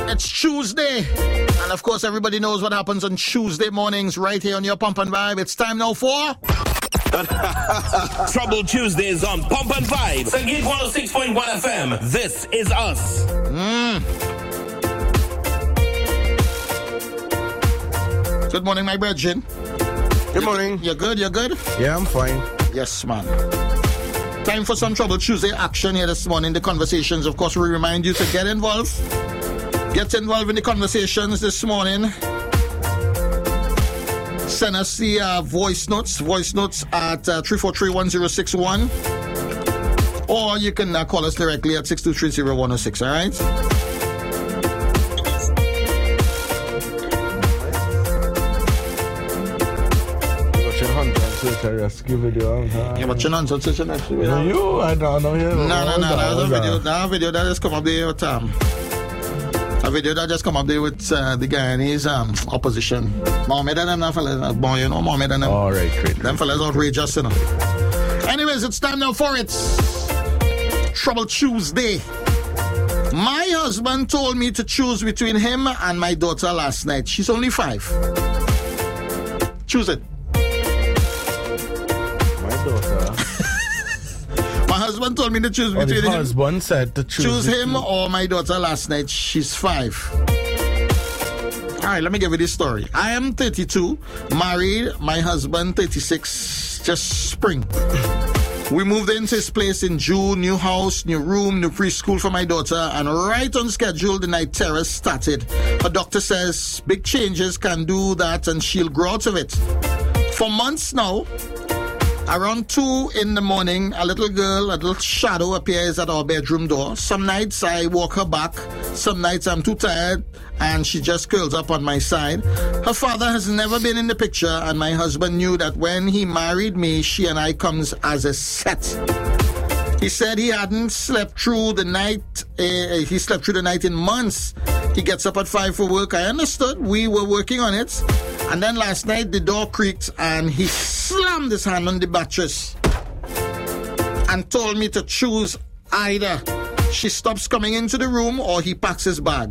It's Tuesday. And of course, everybody knows what happens on Tuesday mornings right here on your Pump and Vibe. It's time now for... Trouble Tuesdays on Pump and Vibe. St. 106.1 FM. This is us. Good morning, my brethren. Good morning. You're good? You're good? Yeah, I'm fine. Yes, man. Time for some Trouble Tuesday action here this morning. The conversations, of course, we remind you to get involved. Get involved in the conversations this morning. Send us the voice notes at 343-1061. Or you can call us directly at 623-0106, all right? Rescue video. Yeah, but you're not such an rescue video. You? I don't know. No. That was a video that just come up there with a video that just come up there with the guy and his opposition. Mohammed and them fellas, boy, you know Mohammed and them. All right, great. Them fellas outrageous, you know. Anyways, it's time now for it. Trouble Tuesday. My husband told me to choose between him and my daughter last night. She's only 5. Choose it. My husband told me to choose between him. Husband said to choose him or my daughter last night. She's 5. All right, let me give you this story. I am 32, married. My husband 36, just spring. We moved into his place in June. New house, new room, new preschool for my daughter, and right on schedule, the night terrors started. Her doctor says big changes can do that, and she'll grow out of it. For months now. Around 2 in the morning, a little shadow appears at our bedroom door. Some nights I walk her back. Some nights I'm too tired and she just curls up on my side. Her father has never been in the picture, and my husband knew that when he married me, she and I comes as a set. He said he hadn't slept through the night. He slept through the night in months. He gets up at 5 for work. I understood. We were working on it. And then last night, the door creaked and he slammed his hand on the mattress and told me to choose either she stops coming into the room or he packs his bag.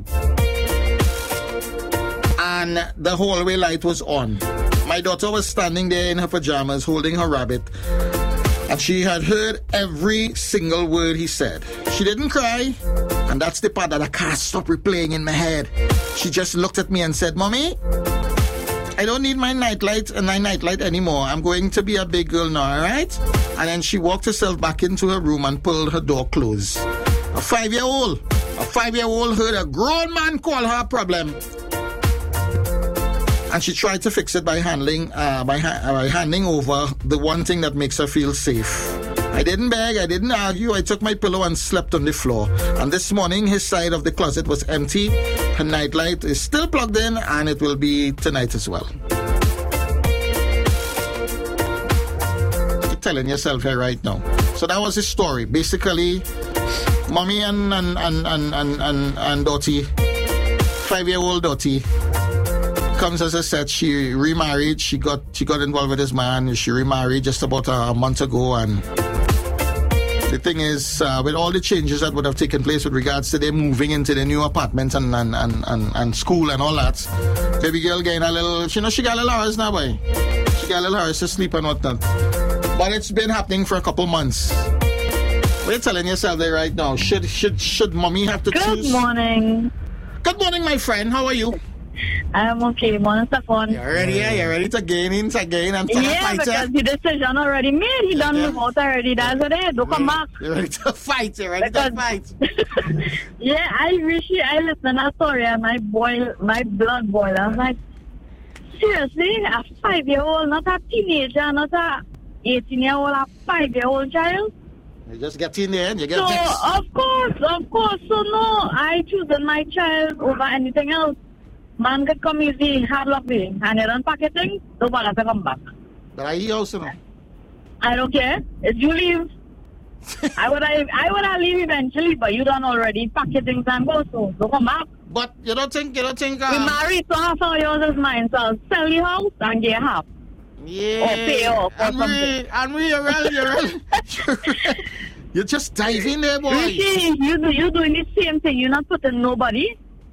And the hallway light was on. My daughter was standing there in her pajamas holding her rabbit, and she had heard every single word he said. She didn't cry, and that's the part that I can't stop replaying in my head. She just looked at me and said, "Mommy, I don't need my nightlight anymore. I'm going to be a big girl now, all right?" And then she walked herself back into her room and pulled her door closed. A 5-year-old heard a grown man call her a problem. And she tried to fix it by handing over the one thing that makes her feel safe. I didn't beg, I didn't argue. I took my pillow and slept on the floor. And this morning, his side of the closet was empty. Her nightlight is still plugged in, and it will be tonight as well. You're telling yourself here right now. So that was his story. Basically, mommy and Dottie, 5-year-old Dottie, comes as I said. She remarried. She got involved with this man. She remarried just about a month ago, and the thing is, with all the changes that would have taken place with regards to them moving into the new apartment and school and all that, baby girl getting a little, she got a little hours now, boy. She got a little hours to sleep and whatnot. But it's been happening for a couple months. What are you telling yourself there right now? Should mommy have to choose? Good morning. Good morning, my friend. How are you? I'm okay. Morning, Stefan. You're ready to gain in again and fight. Yeah, because the decision already made. He done move out already. That's it. Don't come back. You're ready to fight. You're ready to fight. Yeah, I listened to that story and my blood boiled. I was like, seriously? A 5-year-old, not a teenager, not a 18-year-old, a 5-year-old child? You just get in there and you get so, vexed. Of course. So, no, I choose my child over anything else. Man could come easy, hard luck way, and you don't pack a thing, don't bother to come back. But I also know. I don't care. If you leave, I would leave eventually, but you done already pack your things and go, so don't come back. But you don't think we married, so half of yours is mine, so I'll sell the house and get half. Yeah. Or pay off or something. You're just diving there, boy. Rishi, you're doing the same thing. You're not putting nobody.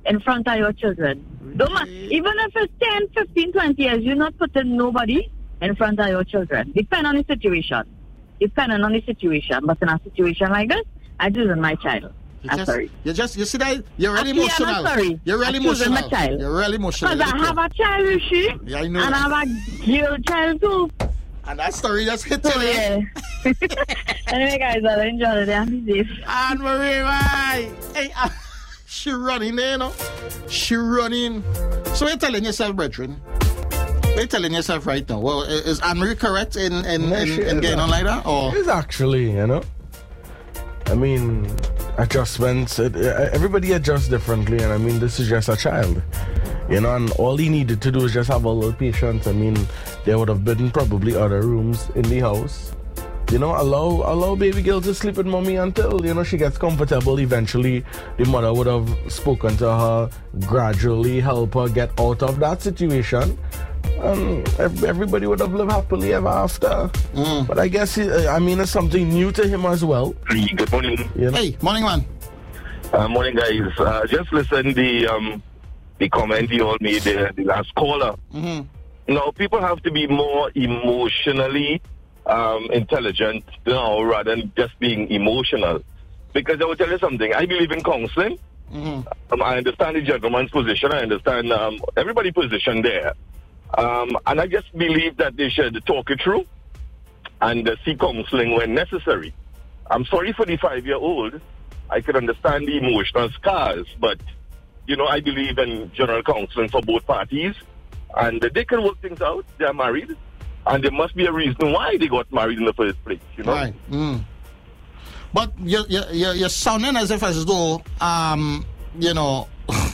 in front of your children. Even if it's 10, 15, 20 years, you're not putting nobody in front of your children. Depending on the situation. But in a situation like this, I choose my child. I'm sorry. You see that? You're really emotional. I'm sorry. You're really emotional. My child. You're really emotional. Because I have a child, you see? Yeah, I know. And I have a girl child too. And that story just hit So, you. yeah. Anyway, guys, I'll enjoy it and be safe. And Marie, right? Hey, she running there, you know? She running. So you're telling yourself, brethren? You're telling yourself right now, well, is Anne-Marie correct in getting on like that? Or? It is actually, you know. I mean, adjustments, everybody adjusts differently, and I mean, this is just a child. You know, and all he needed to do is just have a little patience. I mean, there would have been probably other rooms in the house. You know, allow baby girl to sleep with mommy until, you know, she gets comfortable. Eventually, the mother would have spoken to her, gradually help her get out of that situation. And everybody would have lived happily ever after. But I guess, it's something new to him as well. Good morning. You know? Hey, morning, man. Morning, guys. Just listen the comment you all made, the last caller. Now, people have to be more emotionally intelligent, you know, rather than just being emotional. Because I will tell you something. I believe in counseling. I understand the gentleman's position. I understand everybody's position there. And I just believe that they should talk it through and seek counseling when necessary. I'm sorry for the 5-year-old. I can understand the emotional scars, but, you know, I believe in general counseling for both parties. And they can work things out. They are married. And there must be a reason why they got married in the first place, you know? Right. But you're sounding as though, you know,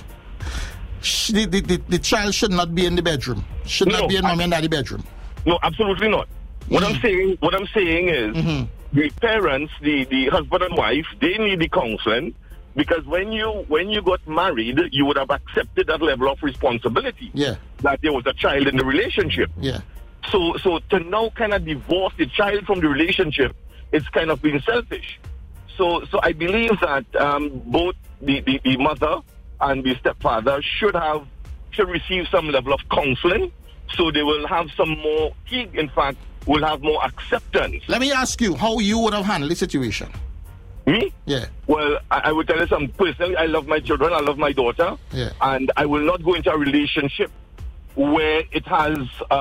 the child should not be in the bedroom. Should not be in mommy and daddy bedroom. No, absolutely not. What I'm saying is the parents, the husband and wife, they need the counseling, because when you got married, you would have accepted that level of responsibility. Yeah. That there was a child in the relationship. Yeah. So to now kind of divorce the child from the relationship, it's kind of being selfish. So I believe that both the mother and the stepfather should receive some level of counseling, so they will have some more, in fact, will have more acceptance. Let me ask you how you would have handled the situation. Me? Yeah. Well, I would tell you something. Personally, I love my children, I love my daughter, and I will not go into a relationship where it has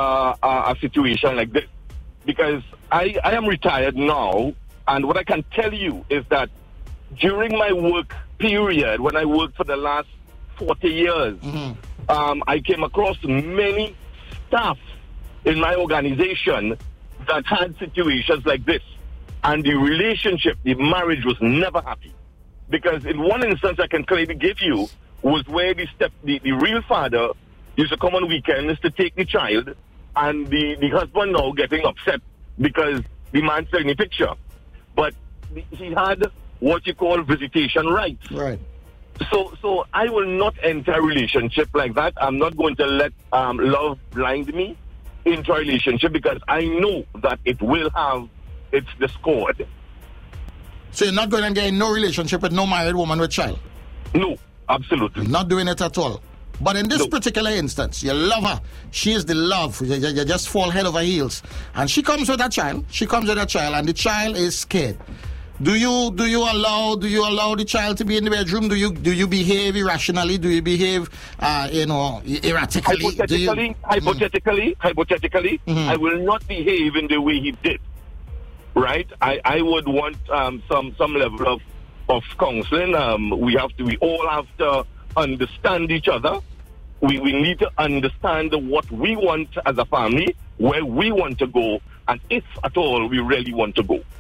a situation like this, because I am retired now, and what I can tell you is that during my work period, when I worked for the last 40 years, I came across many staff in my organization that had situations like this. And the relationship, the marriage was never happy. Because in one instance I can clearly give you was where the real father used to come on weekends to take the child, and the husband now getting upset because the man's taking the picture. But he had what you call visitation rights. Right. So I will not enter a relationship like that. I'm not going to let love blind me into a relationship, because I know that it will have its discord. So you're not going to get in no relationship with no married woman with child? No, absolutely. Not doing it at all. But in this particular instance, you love her. She is the love. You just fall head over heels. And she comes with a child. And the child is scared. Do you allow the child to be in the bedroom? Do you behave irrationally? Do you behave erratically? Hypothetically, I will not behave in the way he did. Right? I would want some level of counseling. We all have to understand each other. We need to understand what we want as a family, where we want to go, and if at all we really want to go.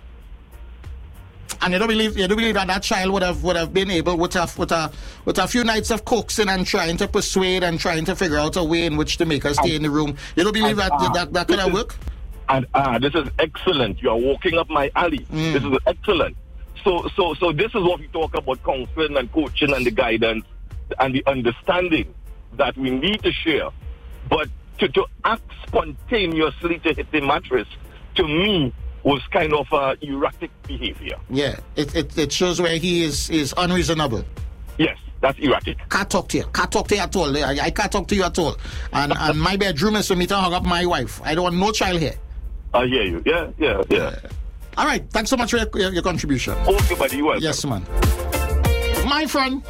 And you don't believe that child would have been able with a few nights of coaxing and trying to persuade and trying to figure out a way in which to make her stay in the room. You don't believe that could have worked? And this is excellent. You are walking up my alley. This is excellent. So this is what we talk about: counseling and coaching and the guidance and the understanding that we need to share. But to act spontaneously to hit the mattress, to me, was kind of erratic behavior. Yeah, it shows where he is unreasonable. Yes, That's erratic. Can't talk to you. Can't talk to you at all. I can't talk to you at all. And my bedroom is for me to hug up my wife. I don't want no child here. I hear you. Yeah. All right. Thanks so much for your contribution. Okay, buddy. You welcome. Yes, man. My friend,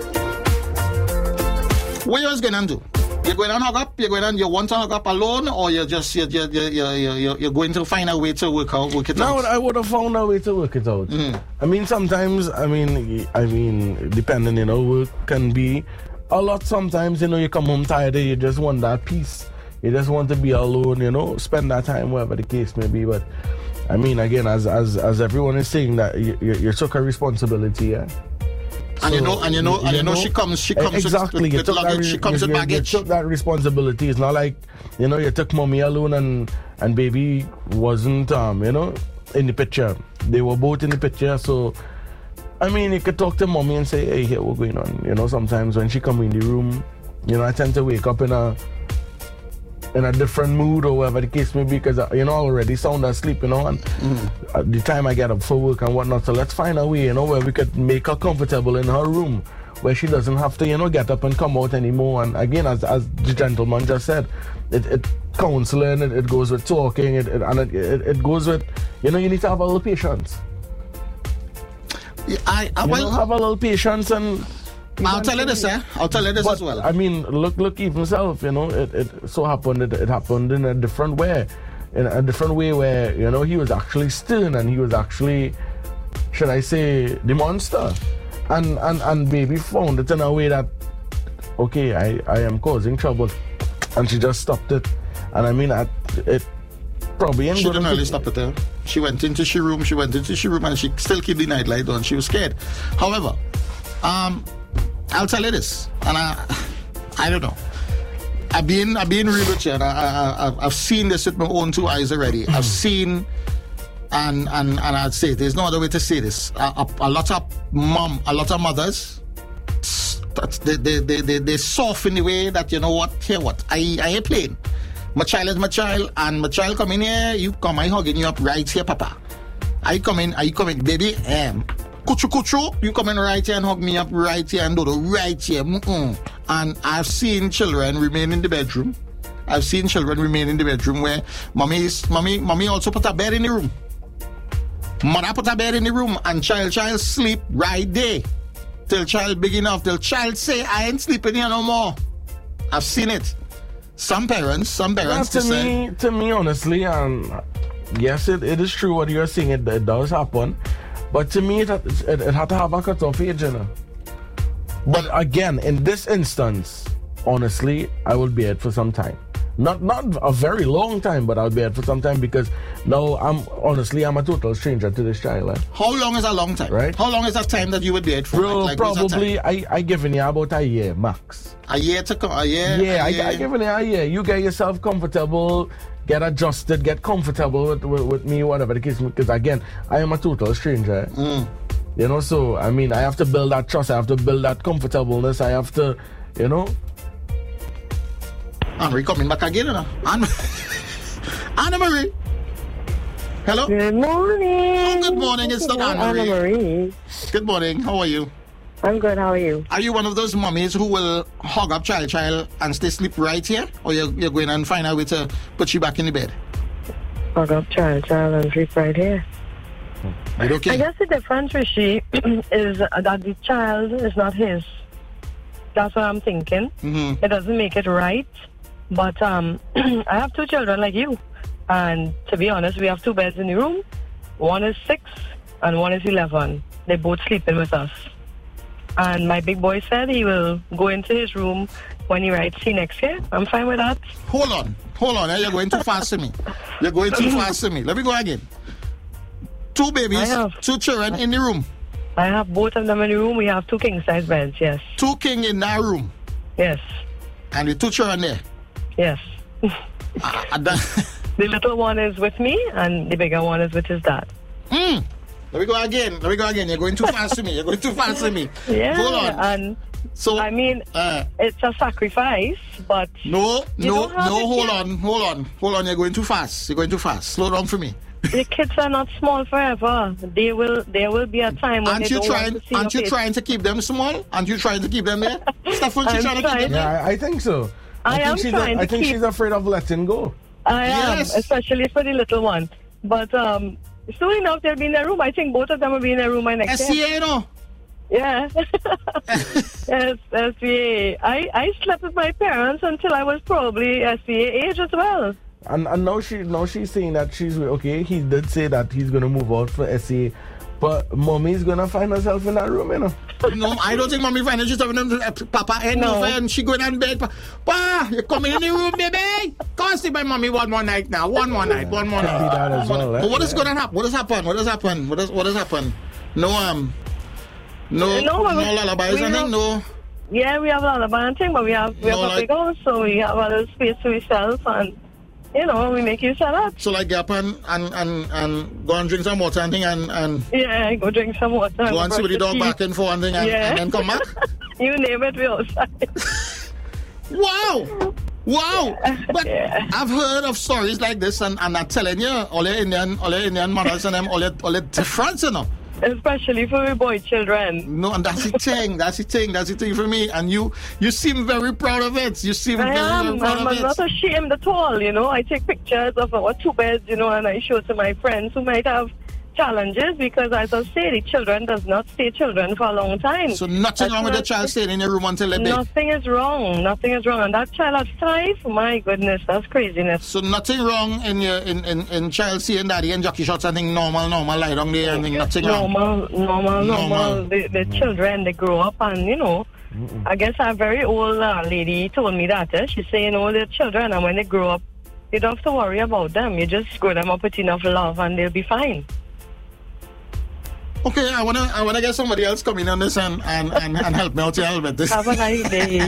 what you going to do? You're going to hug up? You want to hug up alone, or you're going to find a way to work it out? No, I would have found a way to work it out. I mean, sometimes, depending, work can be a lot. Sometimes, you come home tired, you just want that peace. You just want to be alone, spend that time, whatever the case may be. But I mean, again, as everyone is saying, that you took a responsibility, yeah. And she comes exactly. with luggage. She comes with baggage. You took that responsibility. It's not like you took mommy alone and baby wasn't in the picture. They were both in the picture. So I mean, you could talk to mommy and say, hey, here what's going on. Sometimes when she come in the room, I tend to wake up in a different mood or whatever the case may be, because already sound asleep, and the time I get up for work and whatnot. So let's find a way, where we could make her comfortable in her room, where she doesn't have to, get up and come out anymore. And again, as the gentleman just said, it counseling, it goes with talking, it goes with, you need to have a little patience. Yeah, I will have a little patience and. I'll tell you this, as well. I mean, look, even self, it so happened, it happened in a different way. In a different way where, he was actually stern and he was actually, should I say, the monster. And baby found it in a way that, okay, I am causing trouble. And she just stopped it. And I mean, it probably ain't she didn't really stop it there. She went into her room and she still kept the nightlight on. She was scared. However, I'll tell you this, and I don't know. I've been real with you, and I've seen this with my own two eyes already. I've seen, and I'd say there's no other way to say this. A lot of mothers, they soft in the way that I ain't playing. My child is my child, and my child come in here, you come, I hugging you up right here, Papa. I come in, baby, Kuchu, you come in right here and hug me up right here and do the right here. And I've seen children remain in the bedroom. Where mommy also put a bed in the room. Mother put a bed in the room and child sleep right there. Till child big enough, till child say, I ain't sleeping here no more. I've seen it. Some parents to me, honestly, yes, it is true what you're saying. It does happen. But to me, it had to have a cut-off age, But again, in this instance, honestly, I will be it for some time. Not a very long time, but I'll be it for some time, because now I'm a total stranger to this child. How long is a long time? Right? How long is that time that you would be it for? Bro, probably I given you about a year max. A year to come? A year? Yeah, I given you a year. You get yourself comfortable, get adjusted, get comfortable with me, whatever the case, because again, I am a total stranger. So I mean, I have to build that trust, I have to build that comfortableness, I have to, Anne-Marie coming back again, Anne-Marie. Hello? Good morning. Oh, good morning, it's not Anne-Marie. Anne-Marie. Good morning, how are you? I'm good, how are you? Are you one of those mummies who will hug up child and stay sleep right here? Or you're going and find a way to put you back in the bed? Hug up child and sleep right here. Okay? I guess the difference, Rishi, is that the child is not his. That's what I'm thinking. It doesn't make it right. But I have two children like you. And to be honest, we have two beds in the room. One is 6 and one is 11. They're both sleeping with us. And my big boy said he will go into his room when he writes C next year. I'm fine with that. Hold on. You're going too fast to me. Let me go again. 2 babies, 2 children in the room. I have both of them in the room. We have 2 king-size beds, yes. 2 king in that room? Yes. And the 2 children there? Yes. The little one is with me, and the bigger one is with his dad. Let me go again. You're going too fast to me. Yeah. Hold on. And so I mean, it's a sacrifice, but no. Hold on. You're going too fast. Slow down for me. the kids are not small forever. There will be a time when aren't they you don't trying? want to see Aren't you your trying to keep them small? Aren't you trying to keep them there? Stefan, she's trying to keep them there. Yeah, I think so. I think she's afraid of letting go. I am, especially for the little one. But soon enough, they'll be in a room. I think both of them will be in a room by next year. SCA, you know? Yeah. Yes, SCA. I slept with my parents until I was probably SCA age as well. And now she's saying that she's okay. He did say that he's gonna move out for SCA, but mommy's gonna find herself in that room, you know. No, I don't think mommy find her. She's having Papa head over and she going on bed. Pa, you coming in the room, baby? Can't stay by mommy one more night now. One more night. Could be that as well. But what is gonna happen? What has happened? What has happened? No lullabies and thing, no. Yeah, we have a lullaby and thing, but we have a big house, so we have a little space to ourselves, and we make use of that. So like get up and go and drink some water and thing and yeah, go drink some water. Go and see with the dog back and forth and thing and then come back. You name it, we outside. Wow. But I've heard of stories like this and I'm telling you, all the Indian mothers and them all the difference, you know. Especially for the boy children. No, and that's the thing for me. And you seem very proud of it. You seem very proud of it. I'm not ashamed at all, I take pictures of our 2 beds, and I show to my friends who might have challenges, because as I say, the children does not stay children for a long time. So nothing wrong with the child staying in your room until they're big? Nothing is wrong. And that child at 5, my goodness, that's craziness. So nothing wrong in child seeing daddy and jockey shots and thing normal, lie down there and nothing wrong? Normal. The children, they grow up and, I guess a very old lady told me that. She say, the children, and when they grow up, you don't have to worry about them. You just grow them up with enough love and they'll be fine. Okay, I wanna get somebody else coming on this and help me out here a little bit. Have a nice day.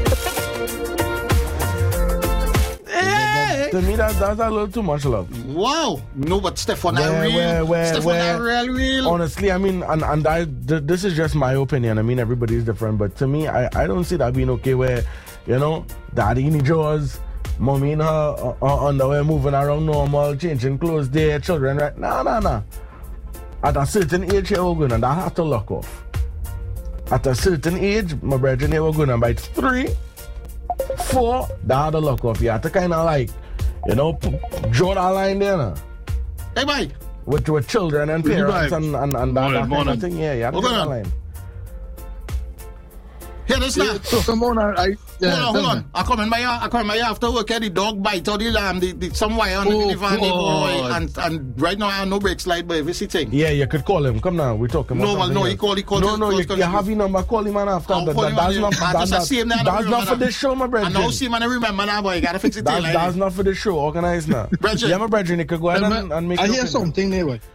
To me, that's a little too much love. Wow. No, but Stefan, I real. Honestly, I mean, and this is just my opinion. I mean, everybody's different, but to me, I don't see that being okay where, daddy in the drawers, mommy in her underwear moving around normal, changing clothes there, children, right? Nah. At a certain age, you're going to have to lock off. At a certain age, my brethren, you're going to by 3, 4, they have to lock off. You have to kind of like, draw that line there. Now. Hey, Mike. With children and parents and that kind of thing. Yeah, you have to draw that line. Here, this now. So come on, hold on. I come in my after work, the dog bite or the lamb, some wire on the van, and right now I have no brake slide, but if it's sitting. Yeah, you could call him. Come now, we're talking about he called. No, you have your number, call him after. That's not for this show, my brethren. I know, see, man, I remember now, boy, you gotta fix it. That's not for this show, organized now. Yeah, my brethren, you could go ahead and make it. I hear something there, boy.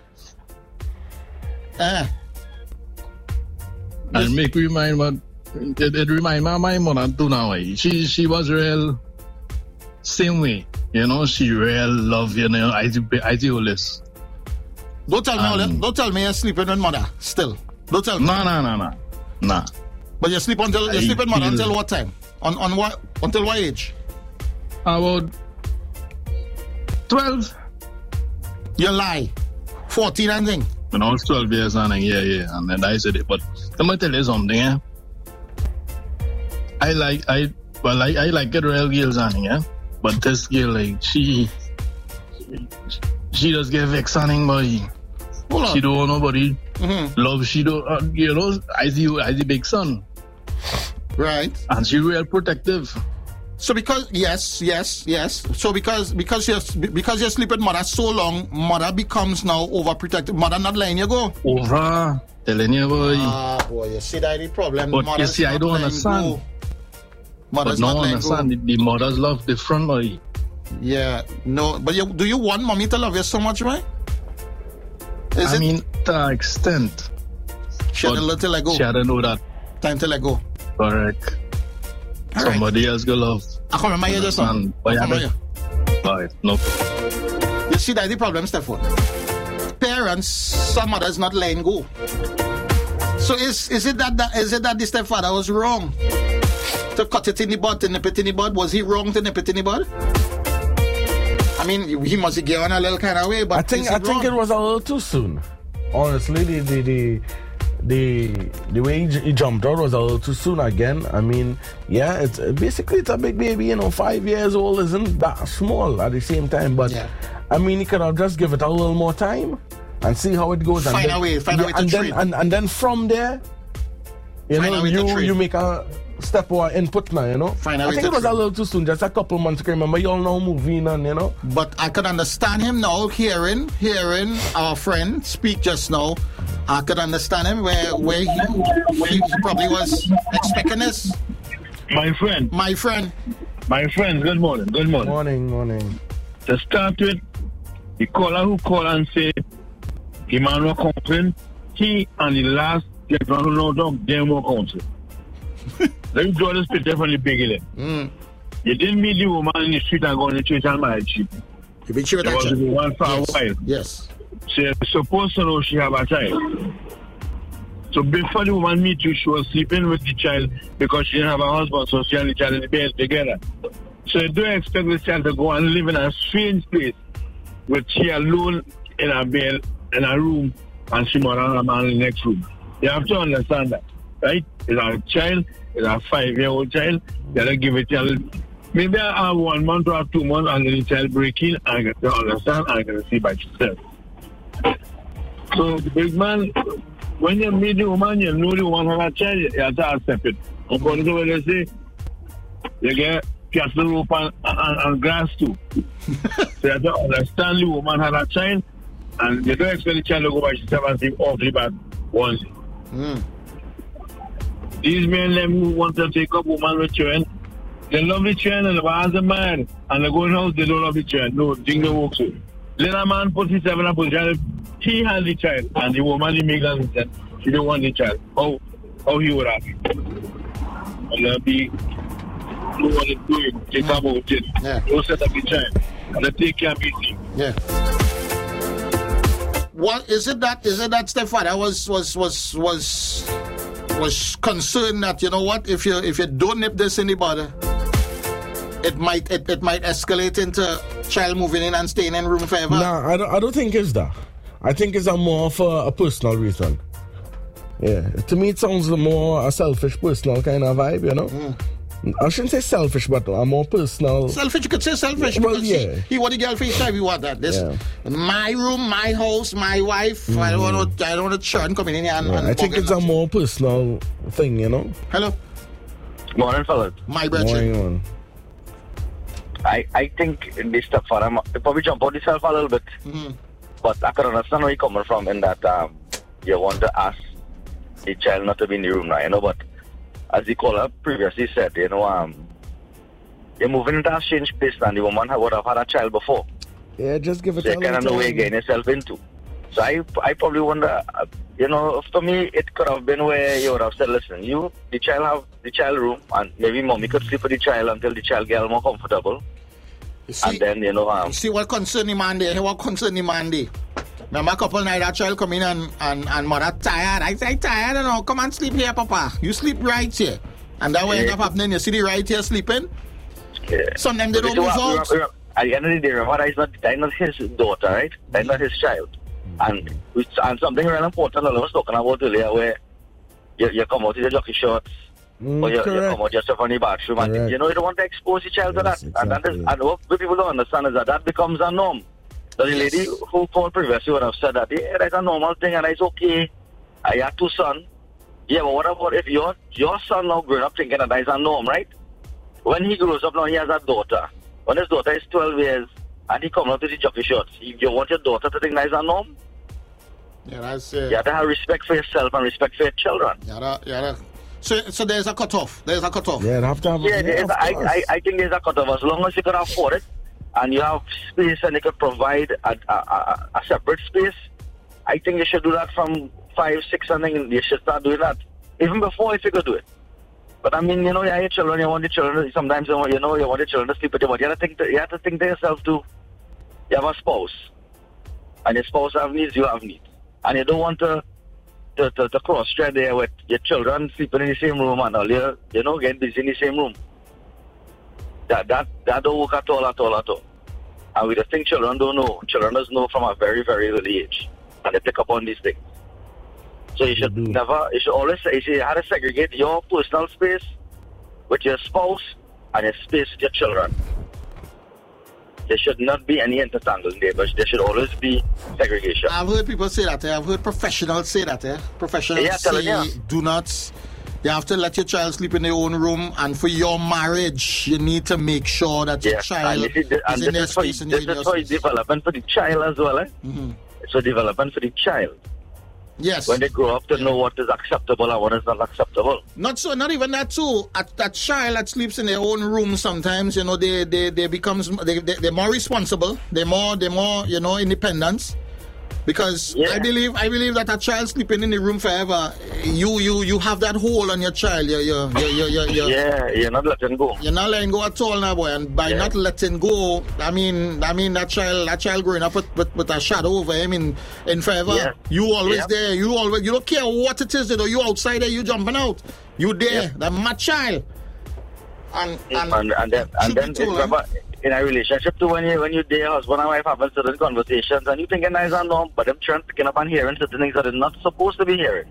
And make me remind what. It reminds me of my mother too now. She was real same way. She real love, idealist. Don't tell me you're sleeping with mother still. Don't tell me. Nah. But you sleep with mother until what time? On what? Until what age? About 12. You lie. 14 and thing. When I was 12 years and yeah. And then I said it. But let me tell you something, I like it real girls on, but this girl, she just get vexed on boy. She don't want nobody love. She don't, I the big son, right? And she real protective. So because yes. So because you sleep with mother so long, mother becomes now overprotective. Mother not letting you go. Over telling you, boy. Boy, you see that the problem. But you see, I don't understand. Mother's but no understand. The mothers love different, boy. Yeah, no, but do you want mommy to love you so much, right? I mean, to an extent. She had to let go. She had to know that. Time to let go. Correct. Somebody else go love. I can't remember you just now. Alright, no. You see that the problem, Stefan? Parents, some mothers not letting go. So is it that the stepfather was wrong to cut it in the bud, to nip it in the bud? Was he wrong to nip it in the bud? I mean, he must get on a little kind of way, but I think it was a little too soon. Honestly, the way he jumped out was a little too soon again. I mean, yeah, it's a big baby, 5 years old isn't that small at the same time, but I mean, he could have just give it a little more time and see how it goes. Find a way to trade. And then from there, you make a step or input now, I think it was a little too soon, just a couple months ago. Remember, you all know moving on, But I could understand him now, hearing our friend speak just now. I could understand him where he probably was expecting this. My friend, good morning. Morning. To start with, the caller who called and said, Emmanuel Compton, he and the last gentleman who know dog, they were counsel. Let me draw this picture from the beginning. You didn't meet the woman in the street and go in the church and marry cheap. You be cheap. There was the one for a while. Yes. She's supposed to know she have a child. So before the woman meet you, she was sleeping with the child because she didn't have a husband, so she and the child in the bed together. So you don't expect the child to go and live in a strange place with she alone in a bed, in a room, and she mother and a man in the next room. You have to understand that, right? It's a child, it's a 5-year-old child. You gotta give it a maybe I have 1 month or 2 months, and then the child break in, and I get to understand, and I can see by yourself. So the big man, when you meet the woman, you know the woman has a child, you have to accept it. According to what they say, you get castle rope and grass too. So you have to understand the woman has a child, and you don't expect the child to go by yourself and sleep off the back once. These men them who want to take up woman with children, they love the children and as a man, and they go in the house, they don't love the children. No, thing don't work so. Let a man put himself in a position, he has the child, and the woman he makes that she don't want the child. How he would have it? And they'll be no one to do it, take about it. Don't set up the child. And they take care of it. Yeah. What is it that stepfather was concerned that, you know what, if you don't nip this in the bud, it might escalate into child moving in and staying in room forever? No, I don't think it's that. I think it's more of a personal reason. Yeah, to me it sounds more a selfish, personal kind of vibe, I shouldn't say selfish, but a more personal. Selfish, you could say selfish. Well, yeah. He want the girl for his time. He want that. This my room, my house, my wife. I don't want to churn coming in here. I think it's a more personal thing, Hello. Morning, fellas. My brother. Morning. I think this stepfather probably jump out himself a little bit. But I can understand where you're coming from in that you want to ask the child not to be in the room now, but as the caller previously said, you're moving into a strange place and the woman would have had a child before. Yeah, just give it so you kind of know where you're getting yourself into. So I probably wonder, for me, it could have been where you would have said, listen, the child have the child room, and maybe mommy could sleep with the child until the child gets more comfortable. See, and then, see what concern the man there, Remember a couple nights that child come in and mother tired. I say tired, come and sleep here, Papa. You sleep right here. And that way end up happening. You see the right here sleeping? Yeah. Sometimes they don't move out. At the end of the day, remember, that's not his daughter, right? That's not his child. And something really important I was talking about earlier, where you come out with your jockey shorts, or you come out yourself on the bathroom, and you don't want to expose the child to that. Exactly. And what people don't understand is that becomes a norm. So the lady who called previously would have said that, that's a normal thing and it's okay. I have 2 sons. Yeah, but what about if your son now growing up thinking that that's a norm, right? When he grows up now, he has a daughter. When his daughter is 12 years and he comes out to the jockey shorts, you want your daughter to think that's a norm? Yeah, that's you have to have respect for yourself and respect for your children. Yeah. So there's a cutoff. Yeah, have to have. I think there's a cutoff. As long as you can afford it, and you have space and you can provide a separate space, I think you should do that from 5, 6, and then you should start doing that. Even before, if you could do it. But I mean, you have your children, you want the children, sometimes you want the children to sleep with you, but you have to think to yourself too. You have a spouse, and your spouse have needs, you have needs. And you don't want to cross-thread there with your children sleeping in the same room and all, getting busy in the same room. That don't work at all. And we just think children don't know. Children doesn't know from a very, very early age. And they pick up on these things. So you should you should always say, you have to segregate your personal space with your spouse and your space with your children. There should not be any intertangling there, but there should always be segregation. I've heard people say that. I've heard professionals say that. Professionals say do not. You have to let your child sleep in their own room, and for your marriage, you need to make sure that your child is in their space. This is for development for the child as well. Mm-hmm. It's a development for the child. Yes. When they grow up to know what is acceptable and what is not acceptable. Not even that too. That child that sleeps in their own room sometimes, you know, they're more responsible. They're more, you know, independent. Because I believe that a child sleeping in the room forever, you have that hold on your child. You're not letting go. You're not letting go at all now, boy. And by not letting go, I mean that child growing up with a shadow over him in forever. Yeah. You always there. You don't care what it is. You know, you outside there, you jumping out. You there. That my child. And then remember, in a relationship too, when you date husband and wife having certain conversations and you think it's nice and normal, but them trying picking up and hearing certain things that they're not supposed to be hearing.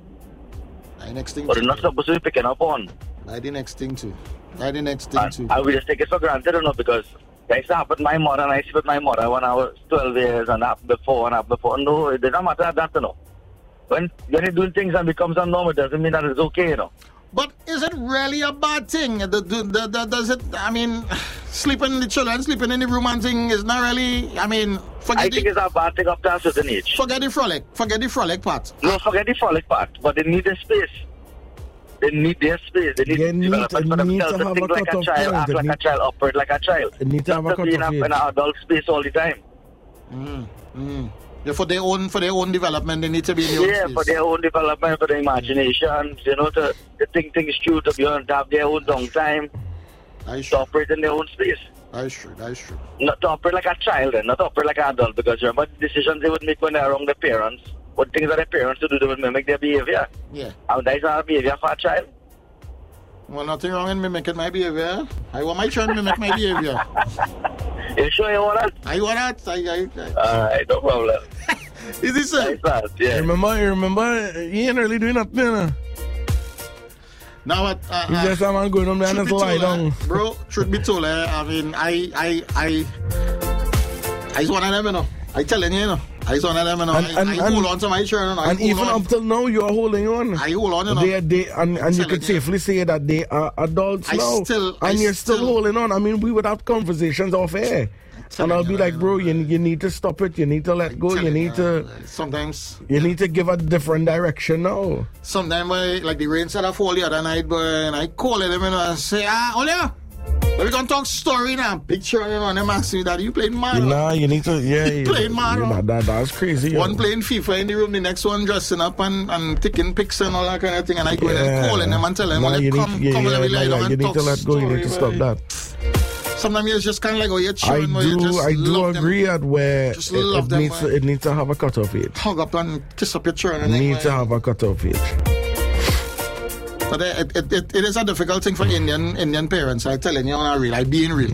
Or they're not supposed to be picking up on. The next thing too. And we just take it for granted, you know, because things happened to my mother and I slept with my mother when I was 12 years and up before. No, it doesn't matter that, you know. When you're doing things and becomes a norm, it doesn't mean that it's okay, you know. But is it really a bad thing? Does it, I mean, sleeping in the room and thing is not really, I mean, I think it's a bad thing up to a certain age. Forget the frolic part. No, forget the frolic part, but they need a space. They need their space. They need development for themselves to think like a child, act like a child, operate like a child. They need to have a be in an adult space all the time. Yeah, for their own development, they need to be in their own space. For their own development, for their imagination, you know, to think things through, to have their own downtime, to operate in their own space. That is true. Not to operate like a child and not to operate like an adult, because remember the decisions they would make when they're around their parents, what things that their parents do, they would mimic their behavior. Yeah. And that is not a behavior for a child. Well, nothing wrong in mimicking my behavior. I want my child to mimic my behavior. You sure you want that? I want that. Alright, no problem. Is this so? Yeah. Remember, he ain't really doing nothing. Now what? He's just a man going on there and just lie down. Bro, truth be told, I mean, I is one of them, you know. I telling you, you know. I is one of them, you know. I hold on to my children. And even up till now, you are holding on. I hold on, you know. And you could safely say that they are adults now. You're still holding on. I mean, we would have conversations off air. And I'll be like, bro, you need to stop it. You need to let go. You need to... Sometimes... You need to give a different direction now. Sometimes, like the rain said I fall the other night, but and I call him and say, Olia, we're going to talk story now. Picture him and them ask me that you playing mad. Nah, you need to... Yeah, you playing mad. That's crazy. One playing FIFA in the room, the next one dressing up and taking pics and all that kind of thing. And I go and calling them and tell them, come let me lie down and talk story. You need to let go. You need to stop that. Sometimes it's just kind of like, you're children. I do agree at where it needs to have a cutoff age. Hug up and kiss up your children. It needs to have a cutoff age. But it is a difficult thing for Indian parents. I'm telling you, I'm being real.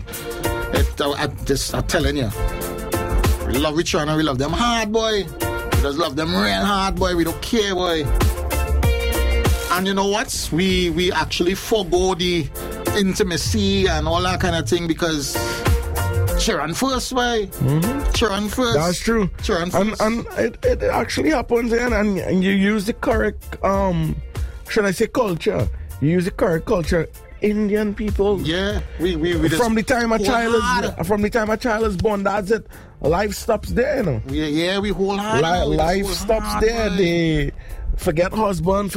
I'm telling you. We love each other, we love them hard, boy. We just love them real hard, boy. We don't care, boy. And you know what? We actually forgo the intimacy and all that kind of thing because children first, boy. Children first. That's true. Children first. And it actually happens, and you use the correct, should I say culture? You use the correct culture. Indian people. Yeah. We from the time a child is born, that's it. Life stops there, you know. Yeah, we hold hard. Life stops there. Man. They forget husband,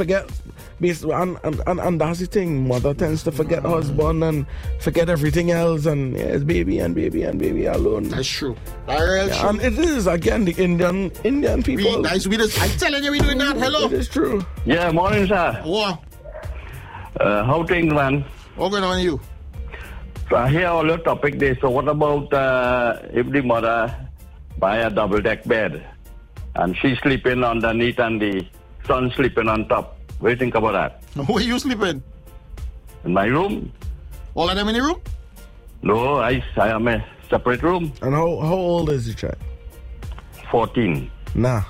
and that's the thing. Mother tends to forget husband and forget everything else, and it's baby alone. That's true. That's true. And it is again the Indian people. I'm telling you, we doing that. Hello. It is true. Yeah, morning, sir. What? How things, man? What going on with you? So I hear all your topic there. So what about if the mother buy a double-deck bed and she's sleeping underneath and the son sleeping on top? What do you think about that? Where you sleeping? In my room. All of them in the room? No, I am separate room. And how old is the child? 14. Nah.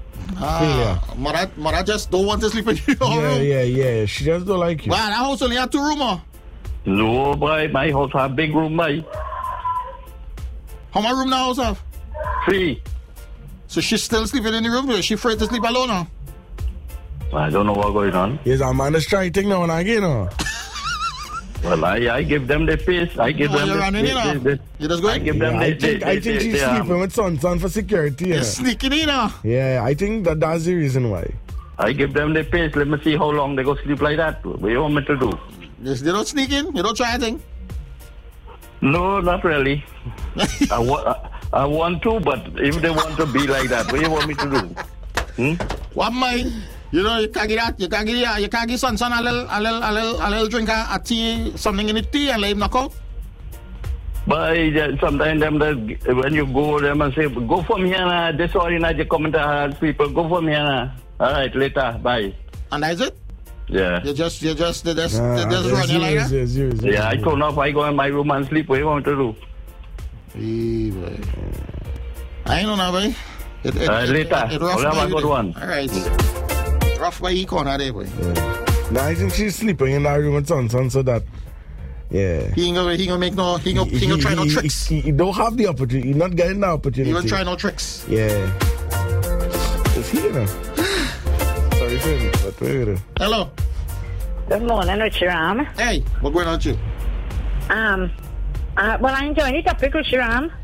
Mara just don't want to sleep in your room. Yeah. She just don't like you. Wow, that house only had 2 rooms. No, boy. My house have big room, boy. How many room the house have? 3. So she's still sleeping in the room? Is she afraid to sleep alone now? I don't know what's going on. Yes, a man is trying to now and again. Well, I give them the pace. I give them the You just going? I give them I think she's sleeping with son for security. You're sneaking in now. Yeah, I think that's the reason why. I give them the pace. Let me see how long they go sleep like that. What do you want me to do? Yes, they don't sneak in? You don't try anything? No, not really. I want to, but if they want to be like that, what do you want me to do? What mine? You know, you can't get that. You can't give son a little drink a tea, something in the tea, and let him knock out. But sometimes when you go them and say, go from here now, this all in you come to people, go from here now. All right, later, bye. And that's it? Yeah. They just run you like that? Yeah, I turn off, I go in my room and sleep. What do you want to do? I ain't know now, boy. Later. We'll have a good one. All right. Rough by he corner there, boy. Now I think she's sleeping in that room with son, so that he ain't gonna try no tricks. He don't have the opportunity. He's not getting the opportunity. He won't try no tricks. Yeah. It's here. Sorry for him, but wait. Hello. Good morning, Richard. Hey, what's going on with you? Well, I enjoy the topic, Richard.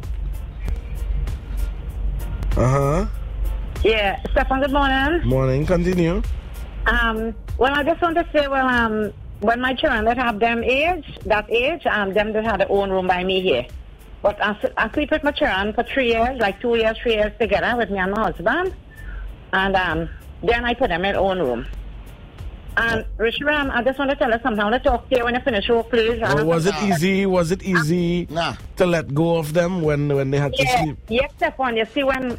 Yeah, Stefan, good morning. Morning, continue. Well, I just want to say, when my children that have them that age, them that had their own room by me here. But I sleep with my children for 3 years, like 2 years, 3 years together with me and my husband. And then I put them in their own room. And Richard, I just want to tell you something. I want to talk to you when you finish work, please. Was it easy to let go of them when they had to sleep? Yes, Stefan. You see, when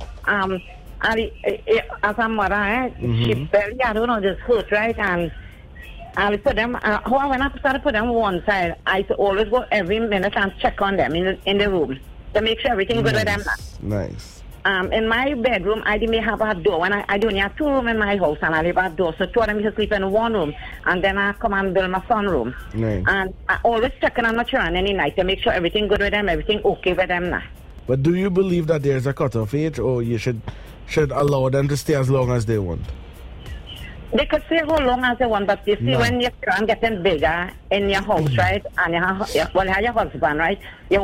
as a mother, she barely, I don't know, just hurt, right? And I put them, when I started to put them on one side, I used to always go every minute and check on them in the room to make sure everything good with them. Nice. In my bedroom, I may have a door. When I only have 2 rooms in my house, and I have a door. So 2 of them used to sleep in 1 room, and then I come and build my son room. Nice. And I always checking on my children any night to make sure everything good with them, everything okay with them now. But do you believe that there's a cutoff age, or you should allow them to stay as long as they want? They could stay how long as they want, but you see, when your children getting bigger in your house, right, and you have your husband, right, you